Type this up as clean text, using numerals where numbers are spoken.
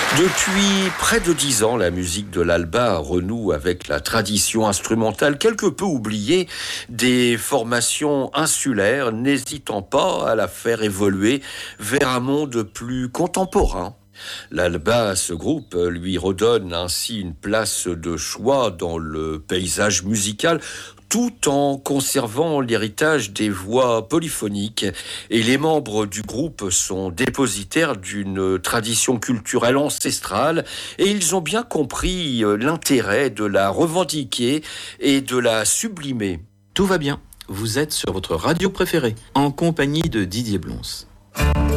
Depuis près de 10 ans, la musique de l'Alba renoue avec la tradition instrumentale quelque peu oubliée des formations insulaires, n'hésitant pas à la faire évoluer vers un monde plus contemporain. L'Alba, ce groupe, lui redonne ainsi une place de choix dans le paysage musical, tout en conservant l'héritage des voix polyphoniques. Et les membres du groupe sont dépositaires d'une tradition culturelle ancestrale et ils ont bien compris l'intérêt de la revendiquer et de la sublimer. Tout va bien, vous êtes sur votre radio préférée, en compagnie de Didier Blons.